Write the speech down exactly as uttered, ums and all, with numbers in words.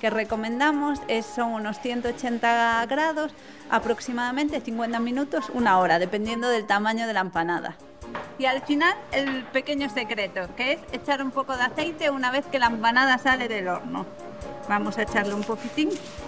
que recomendamos es, son unos ciento ochenta grados, aproximadamente cincuenta minutos, una hora, dependiendo del tamaño de la empanada. Y al final el pequeño secreto, que es echar un poco de aceite una vez que la empanada sale del horno. Vamos a echarle un poquitín.